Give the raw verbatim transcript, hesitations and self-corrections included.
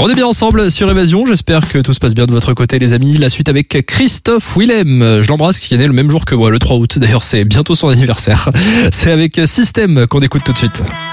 On est bien ensemble sur Évasion, j'espère que tout se passe bien de votre côté les amis. La suite avec Christophe Willem, je l'embrasse, qui est né le même jour que moi, le trois août, d'ailleurs c'est bientôt son anniversaire. C'est avec Système qu'on écoute tout de suite.